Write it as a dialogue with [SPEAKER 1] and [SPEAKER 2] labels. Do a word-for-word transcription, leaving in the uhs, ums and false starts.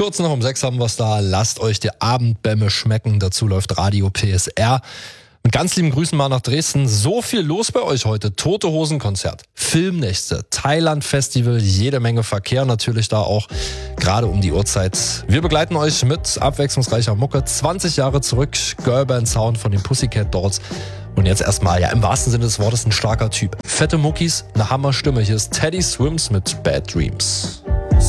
[SPEAKER 1] Kurz noch um sechs haben wir es da. Lasst euch die Abendbämme schmecken. Dazu läuft Radio P S R. Mit ganz lieben Grüßen mal nach Dresden. So viel los bei euch heute. Tote Hosen Konzert, Filmnächte, Thailand Festival, jede Menge Verkehr natürlich da auch, gerade um die Uhrzeit. Wir begleiten euch mit abwechslungsreicher Mucke. zwanzig Jahre zurück, Girlband Sound von den Pussycat Dolls. Und jetzt erstmal, ja, im wahrsten Sinne des Wortes ein starker Typ. Fette Muckis, eine Hammerstimme. Hier ist Teddy Swims mit Bad Dreams.